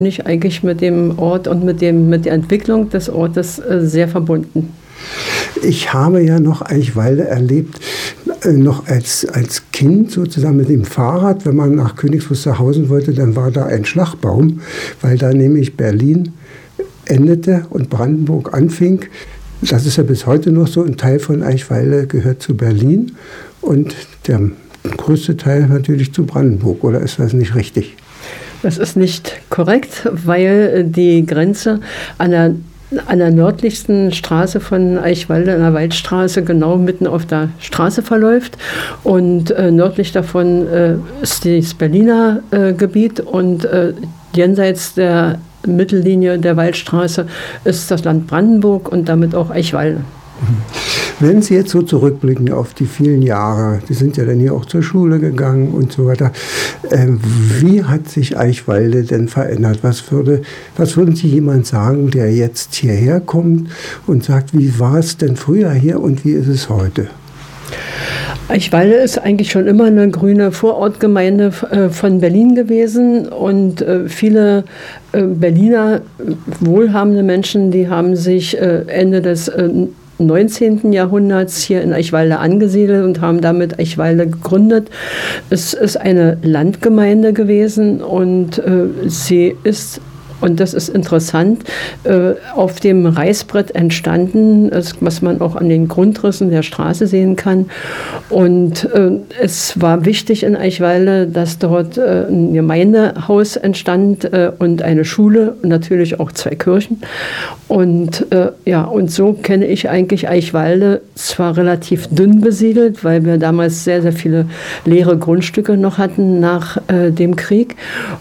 Nicht eigentlich mit dem Ort und mit der Entwicklung des Ortes sehr verbunden. Ich habe ja noch Eichwalde erlebt, noch als Kind sozusagen mit dem Fahrrad. Wenn man nach Königs Wusterhausen wollte, dann war da ein Schlagbaum, weil da nämlich Berlin endete und Brandenburg anfing. Das ist ja bis heute noch so. Ein Teil von Eichwalde gehört zu Berlin und der größte Teil natürlich zu Brandenburg. Oder ist das nicht richtig? Das ist nicht korrekt, weil die Grenze an der nördlichsten Straße von Eichwalde, an der Waldstraße, genau mitten auf der Straße verläuft. Und nördlich davon ist das Berliner Gebiet und jenseits der Mittellinie der Waldstraße ist das Land Brandenburg und damit auch Eichwalde. Wenn Sie jetzt so zurückblicken auf die vielen Jahre, Sie sind ja dann hier auch zur Schule gegangen und so weiter, wie hat sich Eichwalde denn verändert? Was würden Sie jemand sagen, der jetzt hierher kommt und sagt, wie war es denn früher hier und wie ist es heute? Eichwalde ist eigentlich schon immer eine grüne Vorortgemeinde von Berlin gewesen und viele Berliner wohlhabende Menschen, die haben sich Ende des 19. Jahrhunderts hier in Eichwalde angesiedelt und haben damit Eichwalde gegründet. Es ist eine Landgemeinde gewesen und sie ist, und das ist interessant, auf dem Reißbrett entstanden, was man auch an den Grundrissen der Straße sehen kann. Und es war wichtig in Eichwalde, dass dort ein Gemeindehaus entstand und eine Schule und natürlich auch 2 Kirchen. Und und so kenne ich eigentlich Eichwalde, zwar relativ dünn besiedelt, weil wir damals sehr, sehr viele leere Grundstücke noch hatten nach dem Krieg.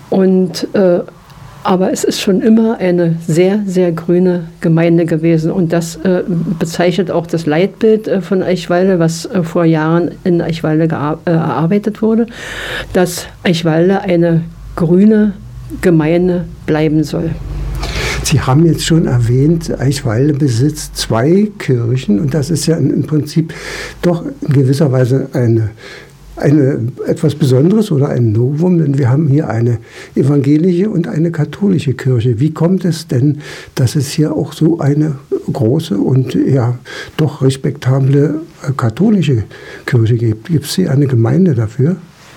Aber es ist schon immer eine sehr, sehr grüne Gemeinde gewesen. Und das bezeichnet auch das Leitbild von Eichwalde, was vor Jahren in Eichwalde erarbeitet wurde, dass Eichwalde eine grüne Gemeinde bleiben soll. Sie haben jetzt schon erwähnt, Eichwalde besitzt 2 Kirchen. Und das ist ja im Prinzip doch in gewisser Weise eine etwas Besonderes oder ein Novum, denn wir haben hier eine evangelische und eine katholische Kirche. Wie kommt es denn, dass es hier auch so eine große und ja doch respektable katholische Kirche gibt? Gibt es hier eine Gemeinde dafür?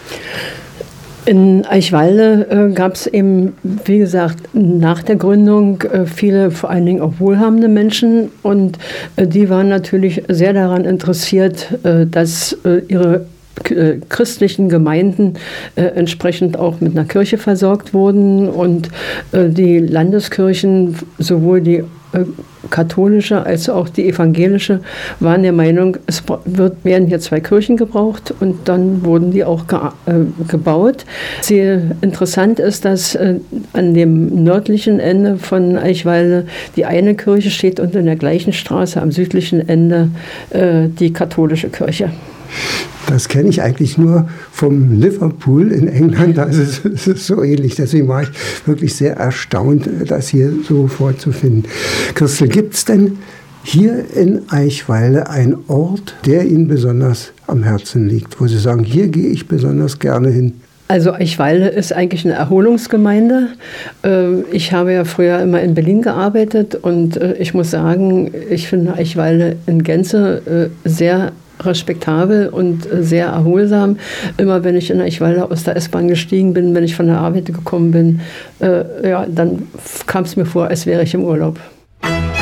In Eichwalde gab es eben, wie gesagt, nach der Gründung viele, vor allen Dingen auch wohlhabende Menschen. Und die waren natürlich sehr daran interessiert, dass ihre christlichen Gemeinden entsprechend auch mit einer Kirche versorgt wurden und die Landeskirchen, sowohl die katholische als auch die evangelische, waren der Meinung, werden hier 2 Kirchen gebraucht und dann wurden die auch gebaut. Sehr interessant ist, dass an dem nördlichen Ende von Eichwalde die eine Kirche steht und in der gleichen Straße am südlichen Ende die katholische Kirche. Das kenne ich eigentlich nur vom Liverpool in England, da ist es so ähnlich. Deswegen war ich wirklich sehr erstaunt, das hier so vorzufinden. Christel, gibt es denn hier in Eichwalde einen Ort, der Ihnen besonders am Herzen liegt, wo Sie sagen, hier gehe ich besonders gerne hin? Also Eichwalde ist eigentlich eine Erholungsgemeinde. Ich habe ja früher immer in Berlin gearbeitet und ich muss sagen, ich finde Eichwalde in Gänze sehr respektabel und sehr erholsam. Immer wenn ich in Eichwalde aus der S-Bahn gestiegen bin, wenn ich von der Arbeit gekommen bin, dann kam es mir vor, als wäre ich im Urlaub.